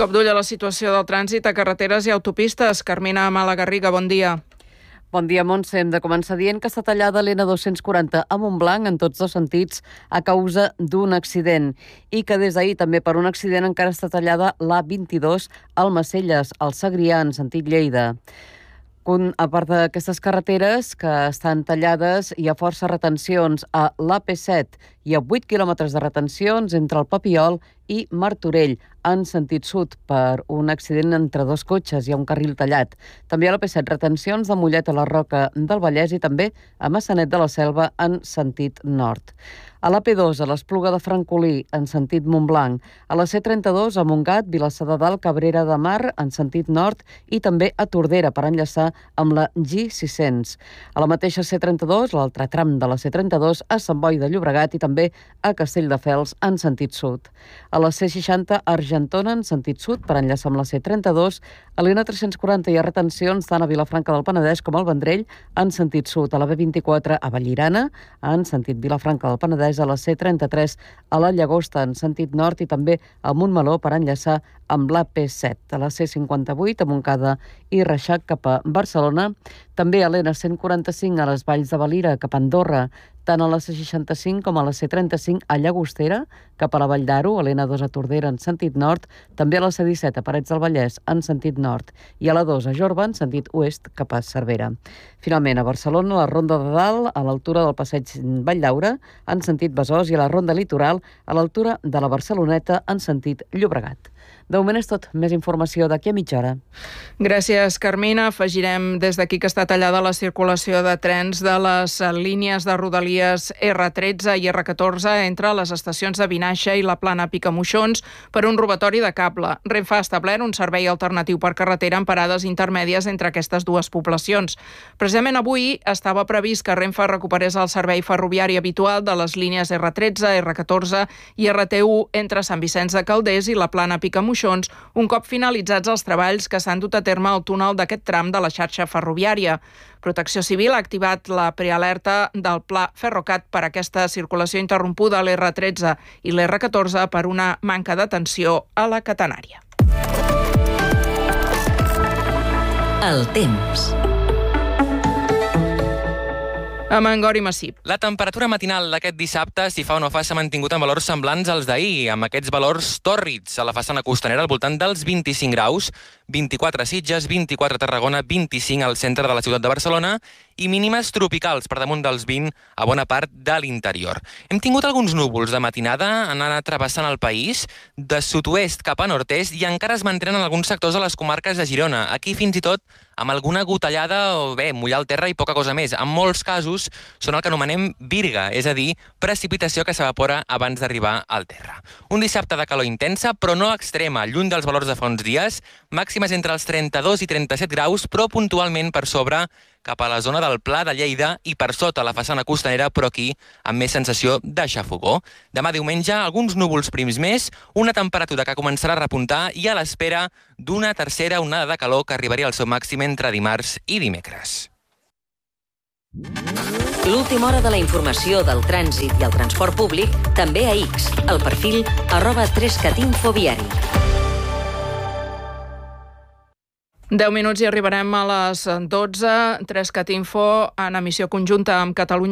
Cop d'ull a la situació del trànsit a carreteres i autopistes. Carmina Malagarriga, bon dia. Bon dia, Montse. Hem de començar dient que està tallada l'N240 a Montblanc en tots dos sentits a causa d'un accident i que des d'ahir també per un accident encara està tallada l'A22 al Almacelles, al Segrià, en sentit Lleida. A part d'aquestes carreteres que estan tallades, hi ha força retencions a l'AP7. Hi ha 8 quilòmetres de retencions entre el Papiol i Martorell, en sentit sud, per un accident entre dos cotxes. Hi ha un carril tallat. També a l'AP7 retencions de Mollet a la Roca del Vallès i també a Maçanet de la Selva en sentit nord. A l'AP2, a l'Espluga de Francolí, en sentit Montblanc. A la C32, a Montgat, Vilassar de Dalt, Cabrera de Mar, en sentit nord, i també a Tordera, per enllaçar amb la G600. A la mateixa C32, l'altre tram de la C32, a Sant Boi de Llobregat i també a Castelldefels, en sentit sud. A la C60, a Argentona, en sentit sud, per enllaçar amb la C32. A l'N340 hi ha retencions tant a Vilafranca del Penedès com al Vendrell, en sentit sud. A la B24, a Vallirana, en sentit Vilafranca del Penedès, a la C33 a la Llagosta en sentit nord i també a Montmeló per enllaçar amb l'AP7. A la C58 a Montcada i Reixac cap a Barcelona, també a l'N145 a les Valls de Valira cap a Andorra, tant a la C65 com a la C35 a Llagostera, cap a la Vall d'Aro, a l'N2 a Tordera en sentit nord, també a la C17 a Parets del Vallès en sentit nord i a la 2 a Jorba en sentit oest cap a Cervera. Finalment, a Barcelona, la Ronda de Dalt, a l'altura del passeig Valldaura, en sentit Besòs, i a la Ronda Litoral, a l'altura de la Barceloneta, en sentit Llobregat. De moment és tot. Més informació d'aquí a mitja hora. Gràcies, Carmina. Afegirem des d'aquí que està tallada la circulació de trens de les línies de Rodalies R13 i R14 entre les estacions de Vinaixa i la Plana Picamoixons per un robatori de cable. Renfe ha establert un servei alternatiu per carretera en parades intermèdies entre aquestes dues poblacions. Precisament avui estava previst que Renfe recuperés el servei ferroviari habitual de les línies R13, R14 i RT1 entre Sant Vicenç de Calders i la Plana Picamoixons, un cop finalitzats els treballs que s'han dut a terme al túnel d'aquest tram de la xarxa ferroviària. Protecció Civil ha activat la prealerta del Pla Ferrocat per aquesta circulació interrompuda a l'R13 i l'R14 per una manca d'atenció a la catenària. El temps. A Mangor i Massip. La temperatura matinal d'aquest dissabte, si fa o no fa, s'ha mantingut en valors semblants als d'ahir, amb aquests valors tòrrids a la façana costanera al voltant dels 25 graus, 24 a Sitges, 24 a Tarragona, 25 al centre de la ciutat de Barcelona i mínimes tropicals per damunt dels 20 a bona part de l'interior. Hem tingut alguns núvols de matinada, han anat travessant el país, de sud-oest cap a nord-est i encara es mantenen en alguns sectors de les comarques de Girona. Aquí fins i tot amb alguna gotellada o mullar el terra i poca cosa més. En molts casos són el que anomenem virga, és a dir, precipitació que s'evapora abans d'arribar al terra. Un dissabte de calor intensa, però no extrema, lluny dels valors de fa uns dies, màximes entre els 32 i 37 graus, però puntualment per sobre cap a la zona del Pla de Lleida i per sota la façana costanera, però aquí amb més sensació de xafogó. Demà diumenge, alguns núvols prims més, una temperatura que començarà a repuntar i a l'espera d'una tercera onada de calor que arribaria al seu màxim entre dimarts i dimecres. L'última hora de la informació del trànsit i el transport públic també a X, el perfil @3catinfoviari. 10 minuts i arribarem a les 12. 3CAT Info en emissió conjunta amb Catalunya